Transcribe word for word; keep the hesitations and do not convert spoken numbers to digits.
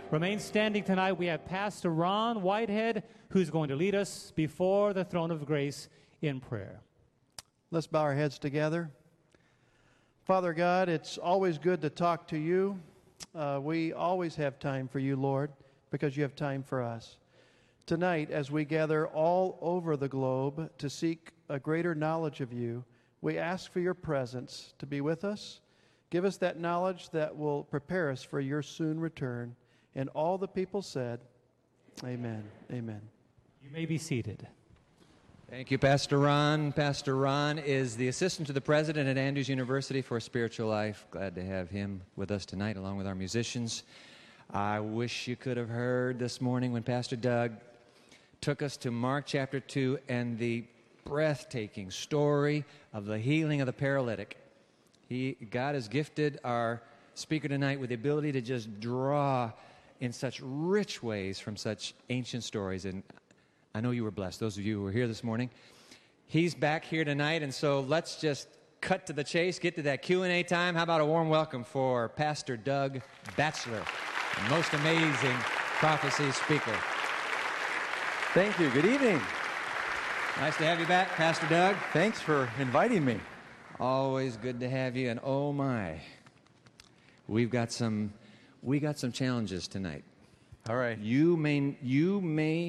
Remain standing tonight. We have Pastor Ron Whitehead, who's going to lead us before the throne of grace in prayer. Let's bow our heads together. Father God, it's always good to talk to you. Uh, we always have time for you, Lord, because you have time for us. Tonight, as we gather all over the globe to seek a greater knowledge of you, we ask for your presence to be with us. Give us that knowledge that will prepare us for your soon return. And all the people said, amen, amen. You may be seated. Thank you, Pastor Ron. Pastor Ron is the assistant to the president at Andrews University for Spiritual Life. Glad to have him with us tonight, along with our musicians. I wish you could have heard this morning when Pastor Doug took us to Mark chapter two and the breathtaking story of the healing of the paralytic. He, God has gifted our speaker tonight with the ability to just draw in such rich ways from such ancient stories, and I know you were blessed, those of you who were here this morning. He's back here tonight, and so let's just cut to the chase, get to that Q and A time. How about a warm welcome for Pastor Doug Batchelor, the most amazing prophecy speaker. Thank you. Good evening. Nice to have you back, Pastor Doug. Thanks for inviting me. Always good to have you, and oh my, we've got some, we got some challenges tonight. All right. You may, you may